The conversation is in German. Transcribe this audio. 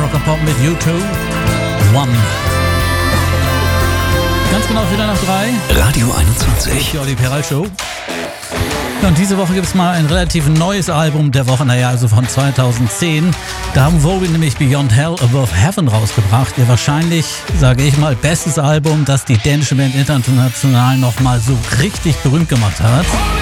Rock and Pop mit U2. One. Ganz genau wieder nach 3. Radio 21. Die Olli Peral Show. Ja, und diese Woche gibt es mal ein relativ neues Album der Woche, also von 2010. Da haben Vogue nämlich Beyond Hell Above Heaven rausgebracht. Ihr wahrscheinlich, sage ich mal, bestes Album, das die dänische Band international nochmal so richtig berühmt gemacht hat.